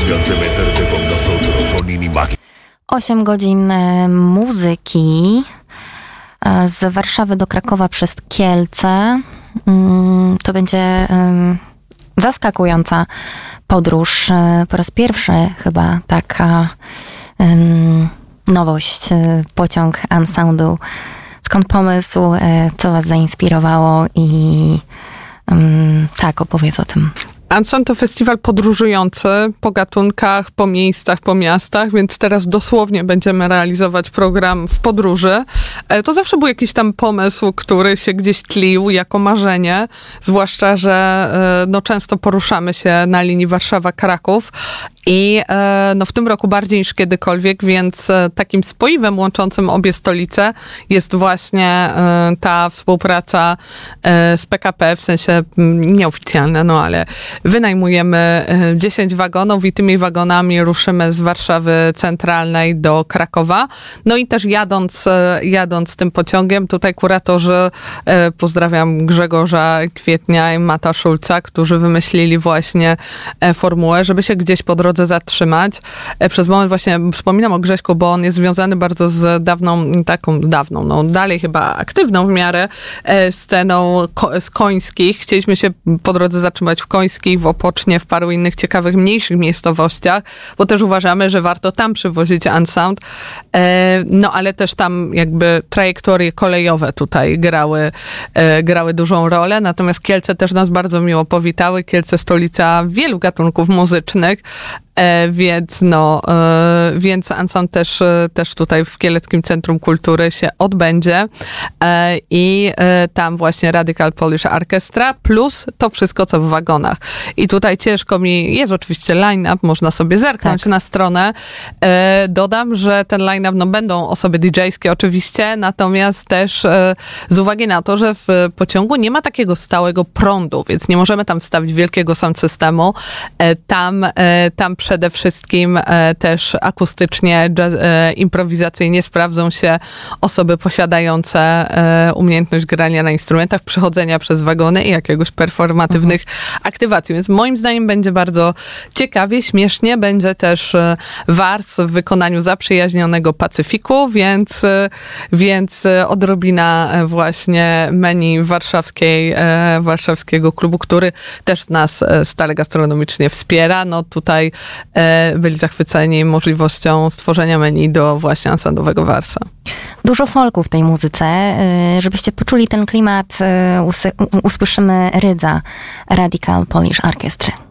8 godzin muzyki z Warszawy do Krakowa przez Kielce. To będzie zaskakująca podróż. Po raz pierwszy chyba taka nowość, pociąg Unsoundu. Skąd pomysł, co was zainspirowało i tak, opowiedz o tym. Unsound to festiwal podróżujący po gatunkach, po miejscach, po miastach, więc teraz dosłownie będziemy realizować program w podróży. To zawsze był jakiś tam pomysł, który się gdzieś tlił jako marzenie, zwłaszcza, że często poruszamy się na linii Warszawa-Kraków. I w tym roku bardziej niż kiedykolwiek, więc takim spoiwem łączącym obie stolice jest właśnie ta współpraca z PKP, w sensie nieoficjalna, ale wynajmujemy 10 wagonów i tymi wagonami ruszymy z Warszawy Centralnej do Krakowa. No i też jadąc tym pociągiem, tutaj kuratorzy, pozdrawiam Grzegorza Kwietnia i Mata Szulca, którzy wymyślili właśnie formułę, żeby się gdzieś po drodze zatrzymać. Przez moment właśnie wspominam o Grześku, bo on jest związany bardzo z dawną, dalej chyba aktywną w miarę sceną z Końskich. Chcieliśmy się po drodze zatrzymać w Końskich, w Opocznie, w paru innych ciekawych, mniejszych miejscowościach, bo też uważamy, że warto tam przywozić Unsound. Ale też tam jakby trajektorie kolejowe tutaj grały dużą rolę, natomiast Kielce też nas bardzo miło powitały. Kielce stolica wielu gatunków muzycznych, więc Unsound też tutaj w Kieleckim Centrum Kultury się odbędzie i tam właśnie Radical Polish Orchestra plus to wszystko, co w wagonach. I tutaj ciężko mi, jest oczywiście line-up, można sobie zerknąć na stronę. Dodam, że ten line-up, będą osoby DJ-skie oczywiście, natomiast też z uwagi na to, że w pociągu nie ma takiego stałego prądu, więc nie możemy tam wstawić wielkiego sound systemu. Tam przede wszystkim też akustycznie, improwizacyjnie sprawdzą się osoby posiadające umiejętność grania na instrumentach, przechodzenia przez wagony i jakiegoś performatywnych aktywacji. Więc moim zdaniem będzie bardzo ciekawie, śmiesznie. Będzie też wars w wykonaniu zaprzyjaźnionego Pacyfiku, więc odrobina właśnie menu warszawskiego klubu, który też nas stale gastronomicznie wspiera. Tutaj byli zachwyceni możliwością stworzenia menu do właśnie ansamblowego warsa. Dużo folku w tej muzyce. Żebyście poczuli ten klimat, usłyszymy Rydza Radical Polish Orchestra.